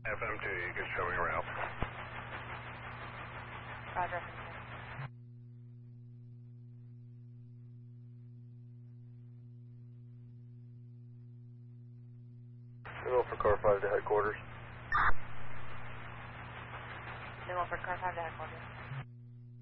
FM2, you can show me around. Roger. Signal for car 5 to headquarters. Signal for car 5 to headquarters.